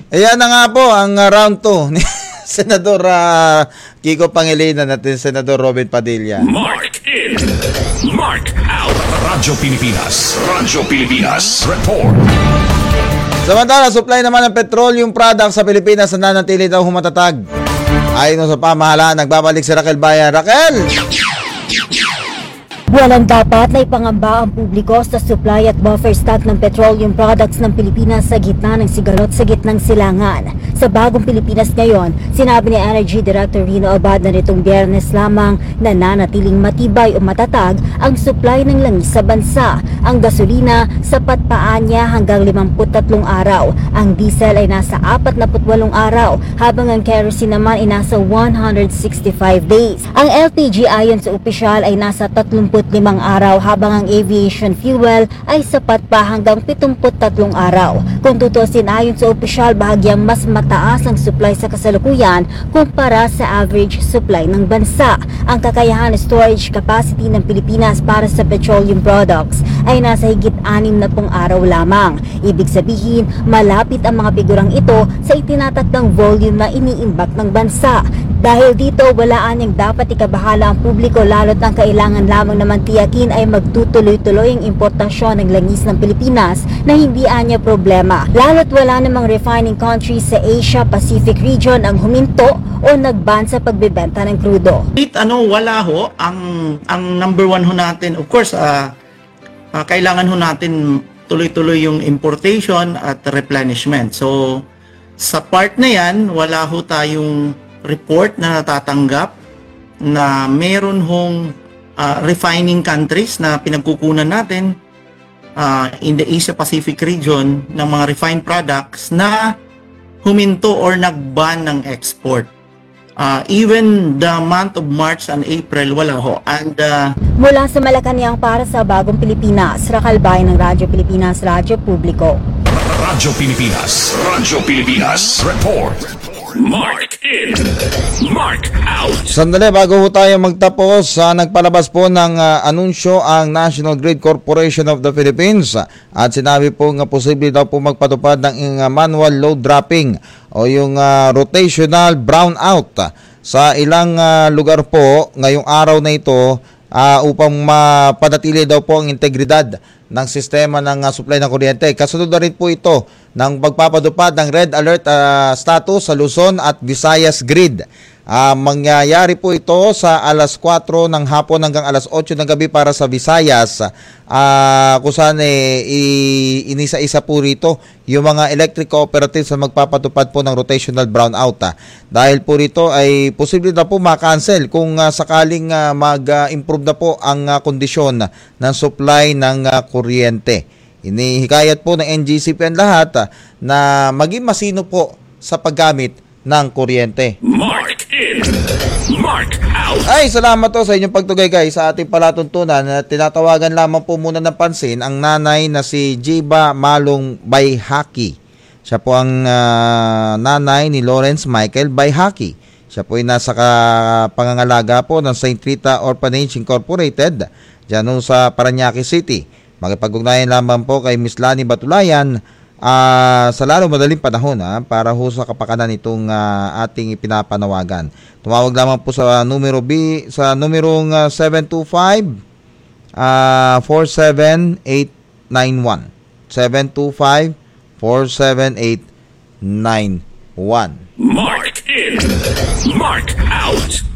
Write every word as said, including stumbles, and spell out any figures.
Ayan na nga po ang uh, round two ni Senador uh, Kiko Pangilinan at Senador Robin Padilla. Mark in, Mark out. Radyo Pilipinas, Radyo Pilipinas, report. Samantala, supply naman ng petroleum products sa Pilipinas na nanatili daw humatatag. Ayon sa pamahalaan, nagbabalik si Raquel Bayan. Raquel! Walang dapat na ipangamba ang publiko sa supply at buffer stock ng petroleum products ng Pilipinas sa gitna ng sigalot sa gitnang silangan. Sa bagong Pilipinas ngayon, sinabi ni Energy Director Rino Abad na nitong Biyernes lamang na nanatiling matibay o matatag ang supply ng langis sa bansa. Ang gasolina, sapat pa niya hanggang limampu't tatlong araw. Ang diesel ay nasa apat na walong araw, habang ang kerosene naman ay nasa one hundred sixty-five days. Ang L P G ayon sa opisyal ay nasa tatlumput limang araw, habang ang aviation fuel ay sapat pa hanggang pitungput tatlong araw. Kung tutusin ayon sa opisyal, bahagyang mas mataas ang supply sa kasalukuyan kumpara sa average supply ng bansa. Ang kakayahan storage capacity ng Pilipinas para sa petroleum products ay nasa higit anim na pung araw lamang. Ibig sabihin, malapit ang mga figurang ito sa itinatakdang volume na iniimbak ng bansa. Dahil dito, wala anyang dapat ikabahala ang publiko, lalo't ang kailangan lamang naman tiyakin ay magtutuloy-tuloy ang importasyon ng langis ng Pilipinas na hindi anya problema. Lalo't wala namang refining countries sa Asia Pacific region ang huminto o nagban sa pagbebenta ng krudo. Ano, wala ho. Ang, ang number one ho natin, of course, uh, uh, kailangan ho natin tuloy-tuloy yung importation at replenishment. So, sa part na yan, wala ho tayong report na natatanggap na meron hong uh, refining countries na pinagkukunan natin uh, in the Asia Pacific region ng mga refined products na huminto or nag-ban ng export. Uh, even the month of March and April, wala ho. And, uh, Mula sa Malacanang para sa Bagong Pilipinas, Raquel Bayan ng Radyo Pilipinas, Radyo Publiko. Radyo Pilipinas, Radyo Pilipinas, report. Mark in, Mark out. Sandali, bago ho tayo magtapos, uh, nagpalabas po ng uh, anunsyo ang National Grid Corporation of the Philippines at sinabi po nga posible daw po magpatupad ng uh, manual load dropping o yung uh, rotational brownout uh, sa ilang uh, lugar po ngayong araw na ito uh, upang mapanatili daw po ang integridad ng sistema ng uh, supply ng kuryente. Kasunod na rin po ito ng pagpapadupad ng red alert uh, status sa Luzon at Visayas grid. Uh, mangyayari po ito sa alas kwatro ng hapon hanggang alas otso ng gabi para sa Visayas. Uh, kung saan eh, inisa-isa po rito yung mga electric cooperatives na magpapatupad po ng rotational brownout. Uh. Dahil po rito ay posible na po makancel kung uh, sakaling uh, mag-improve na po ang uh, kondisyon ng supply ng uh, kuryente. Inihikayat po ng N G C P ang lahat uh, na maging masino po sa paggamit ng kuryente. Mark in, Mark out. Ay, salamat to sa inyong pagtugay sa ating palatuntunan. Tinatawagan lamang po muna ng pansin ang nanay na si Jiba Malong Bayhaki. Siya po ang uh, nanay ni Lawrence Michael Bayhaki. Siya po ay nasa pangangalaga po ng Saint Rita Orphanage Incorporated dyan sa Parañaque City. Makipag-ugnayan lamang po kay Miss Lani Batulayan Uh, sa lalo madaling panahon ha, para ho sa kapakanan itong uh, ating ipinapanawagan. Tumawag lamang po sa numero B sa numerong uh, seven two five four seven eight nine one seven two five four seven eight nine one. Mark in, Mark out.